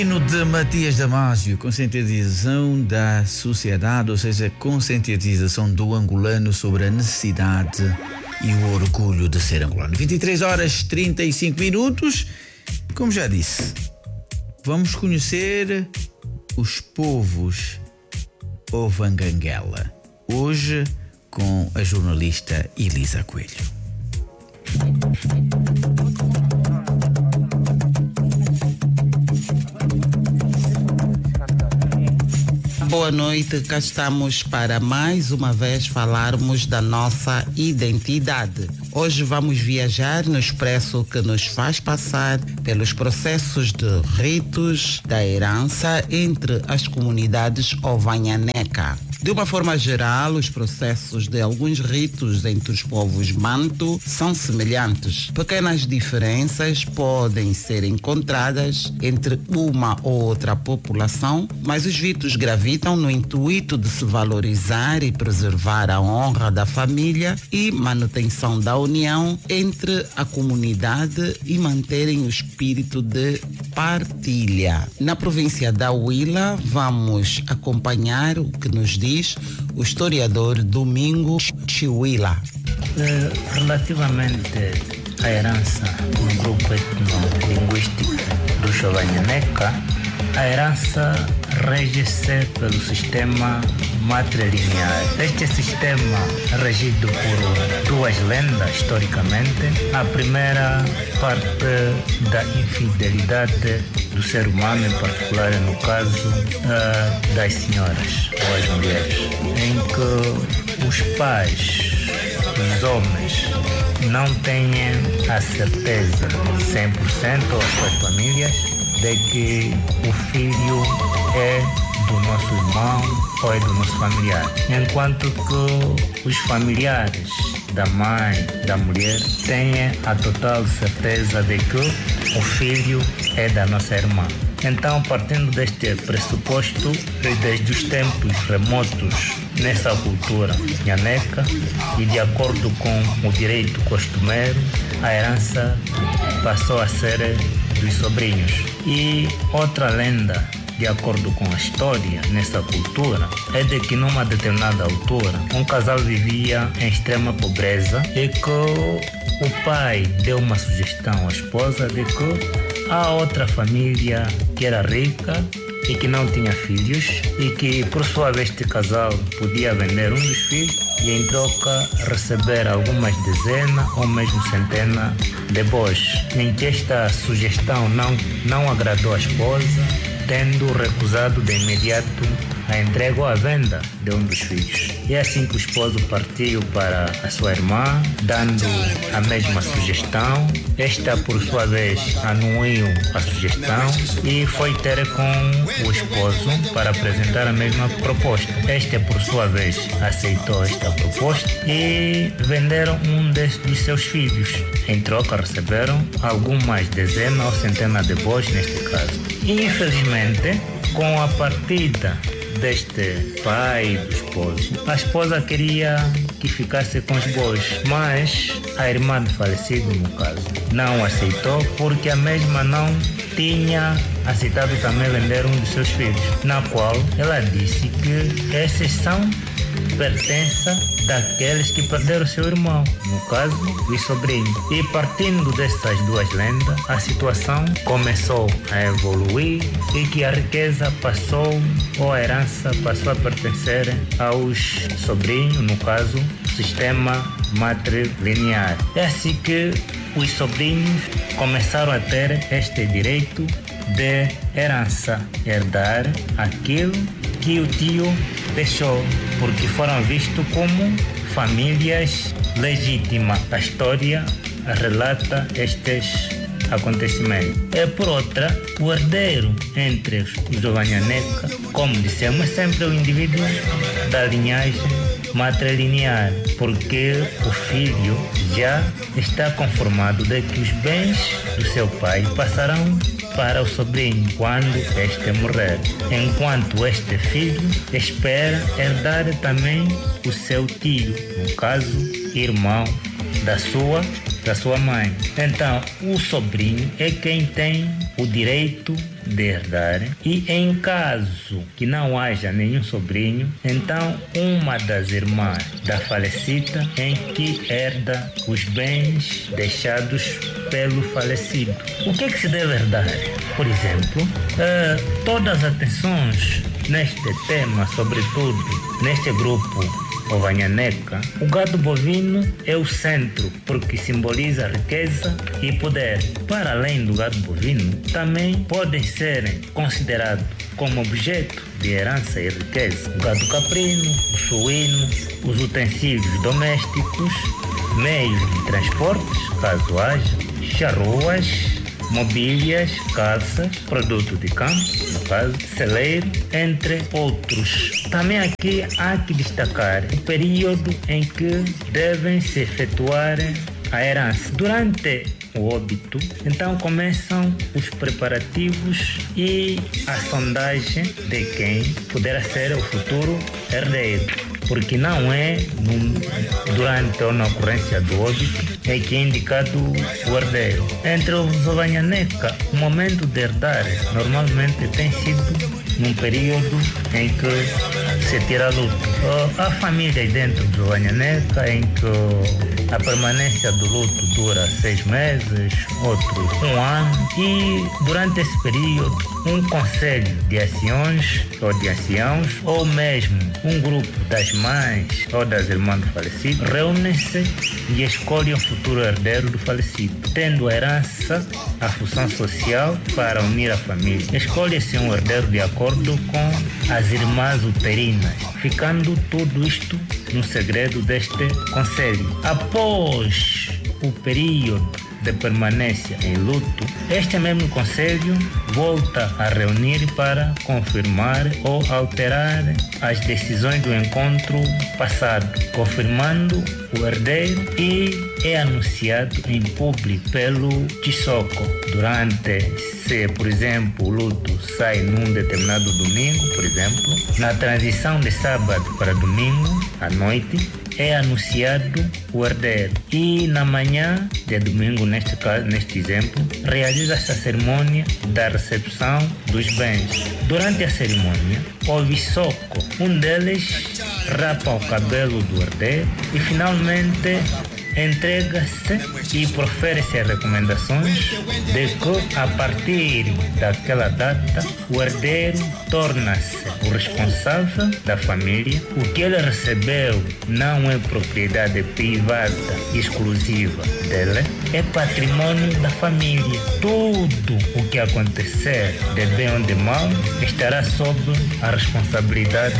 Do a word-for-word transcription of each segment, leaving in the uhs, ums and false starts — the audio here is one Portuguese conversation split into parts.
hino de Matias Damasio, conscientização da sociedade, ou seja, conscientização do angolano sobre a necessidade e o orgulho de ser angolano. vinte e três horas e trinta e cinco minutos. Como já disse, vamos conhecer os povos Ovanganguela. Hoje com a jornalista Elisa Coelho. Boa noite, cá estamos para mais uma vez falarmos da nossa identidade. Hoje vamos viajar no expresso que nos faz passar pelos processos de ritos da herança entre as comunidades Ovanhaneca. De uma forma geral, os processos de alguns ritos entre os povos Manto são semelhantes. Pequenas diferenças podem ser encontradas entre uma ou outra população, mas os ritos gravitam no intuito de se valorizar e preservar a honra da família e manutenção da união entre a comunidade e manterem o espírito de partilha. Na província da Huila, vamos acompanhar o que nos diz o historiador Domingo Chihuila. Relativamente à herança no grupo etnolinguístico do Ovanhaneca, a herança rege-se pelo sistema matrilinear. Este sistema é regido por duas lendas, historicamente. A primeira parte da infidelidade do ser humano, em particular no caso uh, das senhoras ou as mulheres, em que os pais, os homens, não têm a certeza cem por cento, ou as suas famílias, de que o filho é do nosso irmão ou é do nosso familiar, enquanto que os familiares da mãe, da mulher, têm a total certeza de que o filho é da nossa irmã. Então, partindo deste pressuposto, desde os tempos remotos nessa cultura nhaneca e de acordo com o direito costumeiro, a herança passou a ser dos sobrinhos. E outra lenda, de acordo com a história nessa cultura, é de que numa determinada altura um casal vivia em extrema pobreza e que o pai deu uma sugestão à esposa de que a outra família que era rica e que não tinha filhos e que por sua vez este casal podia vender um dos filhos e em troca receber algumas dezenas ou mesmo centenas de bois. Em que esta sugestão não, não agradou a esposa, tendo recusado de imediato a entrega ou a venda de um dos filhos. E é assim que o esposo partiu para a sua irmã, dando a mesma sugestão. Esta, por sua vez, anuiu a sugestão e foi ter com o esposo para apresentar a mesma proposta. Este, por sua vez, aceitou esta proposta e venderam um des, dos seus filhos. Em troca, receberam algumas dezenas ou centenas de bois, neste caso. E, infelizmente, com a partida deste pai do esposo, a esposa queria que ficasse com os bois, mas a irmã do falecido, no caso, não aceitou porque a mesma não tinha aceitado também vender um dos seus filhos, na qual ela disse que esses são pertença daqueles que perderam seu irmão, no caso, os sobrinhos. E partindo dessas duas lendas, a situação começou a evoluir e que a riqueza passou, ou a herança passou a pertencer aos sobrinhos, no caso, sistema matrilinear. É assim que os sobrinhos começaram a ter este direito de herança, herdar aquilo que o tio deixou, porque foram vistos como famílias legítimas. A história relata estes acontecimentos. É por outra, o herdeiro entre os Ovanhaneca, como dissemos, é sempre o indivíduo da linhagem matrilinear, porque o filho já está conformado de que os bens do seu pai passarão para o sobrinho quando este morrer, enquanto este filho espera herdar também o seu tio, no caso, irmão da sua, da sua mãe. Então, o sobrinho é quem tem o direito de herdar, e em caso que não haja nenhum sobrinho, então uma das irmãs da falecida em que herda os bens deixados pelo falecido. O que é que se deve herdar? Por exemplo, uh, todas as atenções neste tema, sobretudo neste grupo Ovanhaneca, o gado bovino é o centro porque simboliza riqueza e poder. Para além do gado bovino, também podem ser considerados como objeto de herança e riqueza o gado caprino, o suíno, os utensílios domésticos, meios de transportes, caso haja, charruas, mobílias, calças, produto de campo, no caso, celeiro, entre outros. Também aqui há que destacar o período em que devem se efetuar a herança. Durante o óbito, então começam os preparativos e a sondagem de quem poderá ser o futuro herdeiro, porque não é no, durante ou na ocorrência do óbito é que é indicado o herdeiro. Entre os Ovanhaneca, o momento de herdar normalmente tem sido num período em que se tira luto. Há famílias dentro do Ovanhaneca em que a permanência do luto dura seis meses, outros um ano, e durante esse período um conselho de anciões ou de anciãos, ou mesmo um grupo das mães ou das irmãs do falecido, reúnem-se e escolhem o futuro herdeiro do falecido, tendo a herança a função social para unir a família. Escolhe-se um herdeiro de acordo com as irmãs uterinas, ficando tudo isto no segredo deste conselho. Após o período de permanência em luto, este mesmo conselho volta a reunir para confirmar ou alterar as decisões do encontro passado, confirmando o herdeiro, e é anunciado em público pelo Chisoko. Durante, se por exemplo o luto sai num determinado domingo, por exemplo, na transição de sábado para domingo à noite, é anunciado o herdeiro, e na manhã de domingo, neste caso, neste exemplo, realiza-se a cerimônia da recepção dos bens. Durante a cerimônia, o Visoko, um deles, rapa o cabelo do herdeiro e finalmente entrega-se e profere-se as recomendações de que, a partir daquela data, o herdeiro torna-se o responsável da família. O que ele recebeu não é propriedade privada exclusiva dele, é patrimônio da família. Tudo o que acontecer de bem ou de mal estará sob a responsabilidade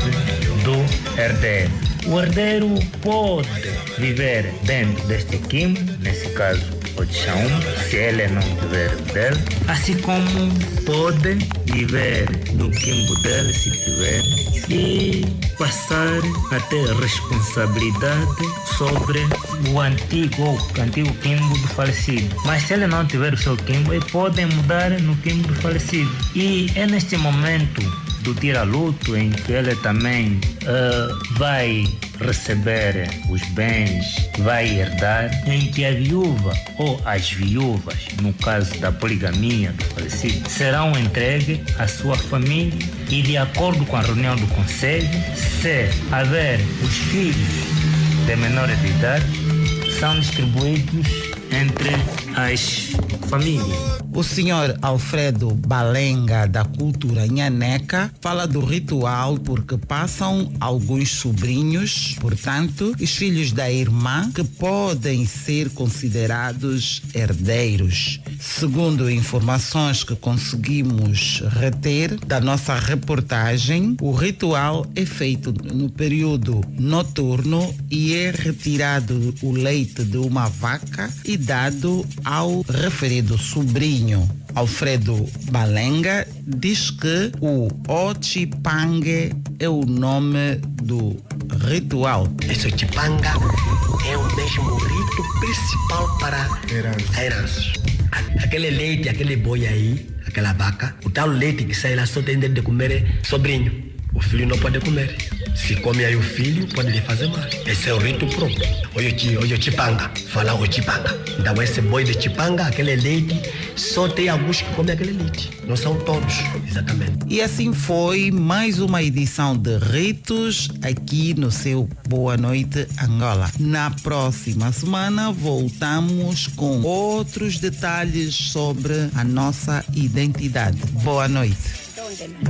do herdeiro. O herdeiro pode viver dentro deste quimbo, nesse caso o de chão, se ele não tiver dele, assim como pode viver no quimbo dele, se tiver, e passar a ter responsabilidade sobre o antigo ou antigo quimbo do falecido. Mas se ele não tiver o seu quimbo, ele pode mudar no quimbo do falecido. E é neste momento do tira-luto em que ele também uh, vai receber os bens, vai herdar, em que a viúva ou as viúvas, no caso da poligamia do falecido, serão entregues à sua família, e de acordo com a reunião do conselho, se haver os filhos de menores de idade, são distribuídos entre as famílias. O senhor Alfredo Balenga, da cultura nhaneca, fala do ritual porque passam alguns sobrinhos, portanto, os filhos da irmã, que podem ser considerados herdeiros. Segundo informações que conseguimos reter da nossa reportagem, o ritual é feito no período noturno e é retirado o leite de uma vaca e dado ao referido sobrinho. Alfredo Balenga diz que o Ochipanga é o nome do ritual. Esse Ochipanga é o mesmo rito principal para a herança. Aquele leite, aquele boi aí, aquela vaca, o tal leite que sai lá só tem de comer sobrinho. o filho não pode comer. Se come aí o filho, pode lhe fazer mal. Esse é o rito próprio. Olha o chipanga, fala o chipanga. Então esse boi de chipanga, aquele leite, só tem alguns que comem aquele leite. Não são todos, exatamente. E assim foi mais uma edição de Ritos aqui no seu Boa Noite Angola. Na próxima semana voltamos com outros detalhes sobre a nossa identidade. Boa noite.